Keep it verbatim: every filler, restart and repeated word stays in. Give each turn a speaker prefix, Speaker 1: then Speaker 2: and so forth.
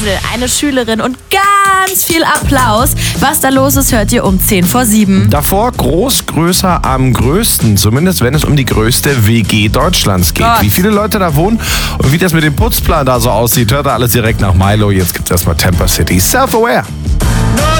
Speaker 1: Hansel, eine Schülerin und ganz viel Applaus. Was da los ist, hört ihr um zehn vor sieben.
Speaker 2: Davor groß, größer, am größten. Zumindest wenn es um die größte W G Deutschlands geht.
Speaker 1: Gott.
Speaker 2: Wie viele Leute da wohnen und wie das mit dem Putzplan da so aussieht, hört ihr alles direkt nach Milo. Jetzt gibt's erstmal Temper City. Self-Aware.